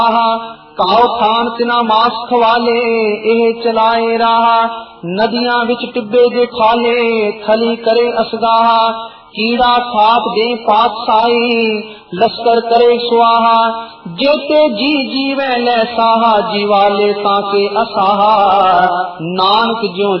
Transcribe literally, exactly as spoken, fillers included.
Cow Khan ਤਿਨਾ ਮਾਸ ਖਵਾਲੇ, ਇਹ ਚਲਾਏ ਰਾਹ। ਨਦੀਆਂ ਵਿੱਚ ਟਿੱਬੇ ਜੇ ਖਾਲੇ, ਥਲੀ ਕਰੇ ਅਸਗਾਹ। ਕੀੜਾ ਸਾਪ ਦੇ ਪਾਤਸ਼ਾਹੀ, ਲਸ਼ਕਰ करे स्वाहा। जेते जी जीवे ले साहा, जीवाले ताके असाहा। नानक ज्यों